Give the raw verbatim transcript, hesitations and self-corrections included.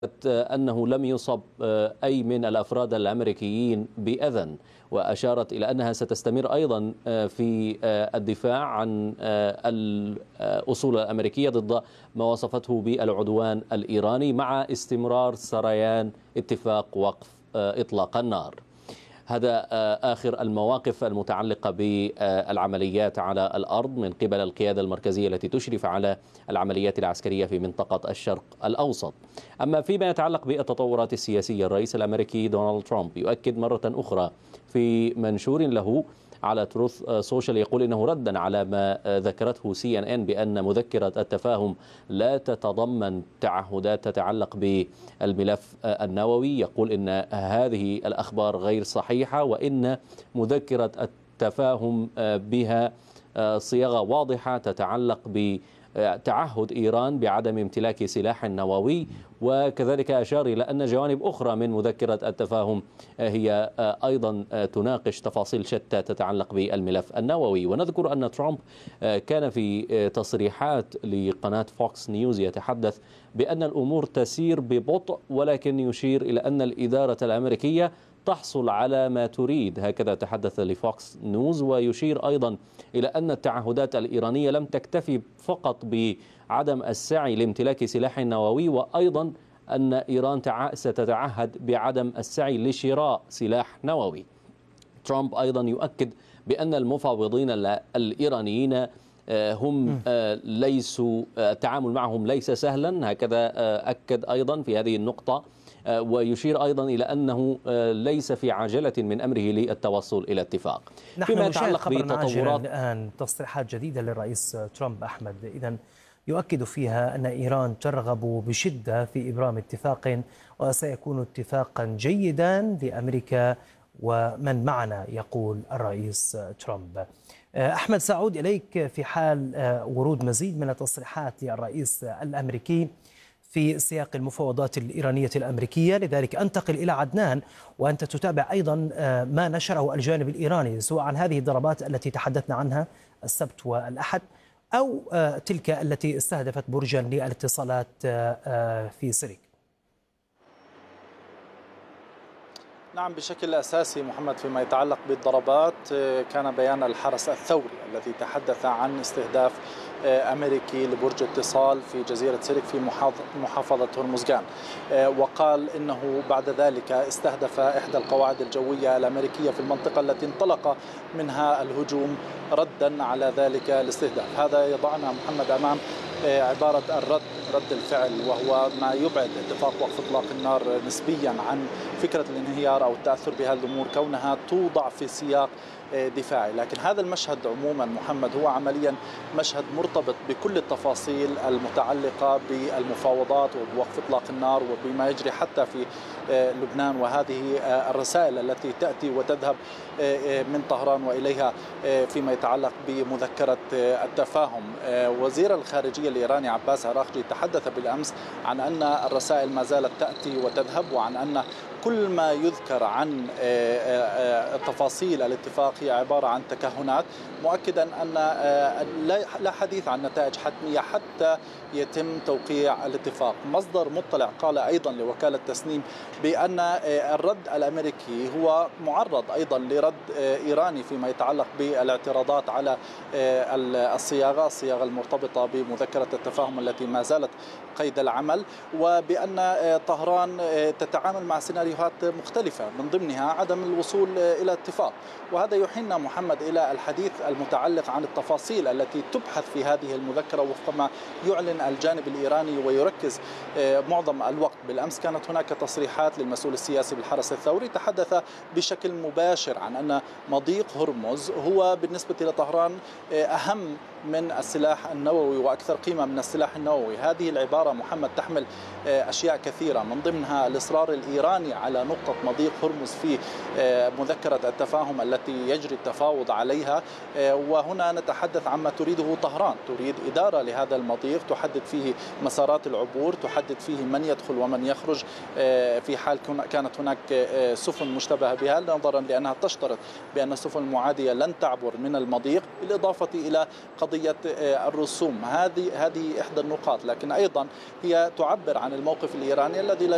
أنه لم يصب أي من الأفراد الأمريكيين بأذى، وأشارت إلى أنها ستستمر أيضا في الدفاع عن الأصول الأمريكية ضد ما وصفته بالعدوان الإيراني مع استمرار سريان اتفاق وقف إطلاق النار. هذا آخر المواقف المتعلقة بالعمليات على الأرض من قبل القيادة المركزية التي تشرف على العمليات العسكرية في منطقة الشرق الأوسط. أما فيما يتعلق بالتطورات السياسية، الرئيس الأمريكي دونالد ترامب يؤكد مرة أخرى في منشور له على تروث سوشيال، يقول إنه ردا على ما ذكرته سي إن إن بأن مذكرة التفاهم لا تتضمن تعهدات تتعلق بالملف النووي. يقول إن هذه الأخبار غير صحيحة، وإن مذكرة التفاهم بها صياغة واضحة تتعلق ب تعهد إيران بعدم امتلاك سلاح نووي. وكذلك أشار إلى أن جوانب أخرى من مذكرة التفاهم هي أيضا تناقش تفاصيل شتى تتعلق بالملف النووي. ونذكر أن ترامب كان في تصريحات لقناة فوكس نيوز يتحدث بأن الأمور تسير ببطء، ولكن يشير إلى أن الإدارة الأمريكية تحصل على ما تريد، هكذا تحدث لفوكس نيوز. ويشير أيضا إلى أن التعهدات الإيرانية لم تكتفي فقط بعدم السعي لامتلاك سلاح نووي، وأيضا أن إيران ستتعهد بعدم السعي لشراء سلاح نووي. ترامب أيضا يؤكد بأن المفاوضين الإيرانيين هم ليسوا التعامل معهم ليس سهلا، هكذا أكد أيضا في هذه النقطة. ويشير أيضا إلى أنه ليس في عجلة من أمره للتوصل إلى اتفاق. نحن فيما يتعلق بتطورات الآن تصريحات جديدة للرئيس ترامب أحمد، إذن يؤكد فيها أن إيران ترغب بشدة في إبرام اتفاق، وسيكون اتفاقا جيدا لأمريكا ومن معنا، يقول الرئيس ترامب. أحمد، سأعود إليك في حال ورود مزيد من التصريحات للرئيس الأمريكي في سياق المفاوضات الإيرانية الأمريكية. لذلك أنتقل إلى عدنان، وأنت تتابع أيضا ما نشره الجانب الإيراني، سواء عن هذه الضربات التي تحدثنا عنها السبت والأحد، أو تلك التي استهدفت برجا للاتصالات في سريك. نعم، بشكل أساسي محمد فيما يتعلق بالضربات كان بيان الحرس الثوري الذي تحدث عن استهداف أمريكي لبرج اتصال في جزيرة سريك في محافظة هرمزغان، وقال إنه بعد ذلك استهدف إحدى القواعد الجوية الأمريكية في المنطقة التي انطلق منها الهجوم ردا على ذلك الاستهداف. هذا يضعنا محمد أمام عبارة الرد رد الفعل، وهو ما يبعد اتفاق وقف إطلاق النار نسبيا عن فكرة الانهيار أو التأثر بهذه الأمور كونها توضع في سياق دفاعي. لكن هذا المشهد عموما محمد هو عمليا مشهد مرتبط بكل التفاصيل المتعلقة بالمفاوضات وبوقف إطلاق النار وبما يجري حتى في لبنان، وهذه الرسائل التي تأتي وتذهب من طهران وإليها فيما يتعلق بمذكرة التفاهم. وزير الخارجية الإيراني عباس عراقجي تحدث بالأمس عن أن الرسائل ما زالت تأتي وتذهب، وعن أن كل ما يذكر عن تفاصيل الاتفاق هي عبارة عن تكهنات، مؤكدا أن لا حديث عن نتائج حتمية حتى يتم توقيع الاتفاق. مصدر مطلع قال أيضا لوكالة تسنيم بأن الرد الأمريكي هو معرض أيضا لرد إيراني فيما يتعلق بالاعتراضات على الصياغة الصياغة المرتبطة بمذكرة التفاهم التي ما زالت قيد العمل، وبأن طهران تتعامل مع سيناريوهات مختلفة من ضمنها عدم الوصول إلى اتفاق. وهذا يحيلنا محمد إلى الحديث المتعلق عن التفاصيل التي تبحث في هذه المذكرة وفق ما يعلن الجانب الإيراني ويركز معظم الوقت. بالأمس كانت هناك تصريحات للمسؤول السياسي بالحرس الثوري تحدث بشكل مباشر عن أن مضيق هرمز هو بالنسبة لطهران أهم من السلاح النووي وأكثر قيمة من السلاح النووي. هذه العبارة محمد تحمل أشياء كثيرة من ضمنها الإصرار الإيراني على نقطة مضيق هرمز في مذكرة التفاهم التي يجري التفاوض عليها. وهنا نتحدث عما تريده طهران، تريد إدارة لهذا المضيق تحدد فيه مسارات العبور، تحدد فيه من يدخل ومن يخرج في حال كانت هناك سفن مشتبه بها، نظرا لأنها تشترط بأن السفن المعادية لن تعبر من المضيق، بالإضافة إلى قضية الرسوم. هذه هذه إحدى النقاط، لكن أيضا هي تعبر عن الموقف الإيراني الذي لا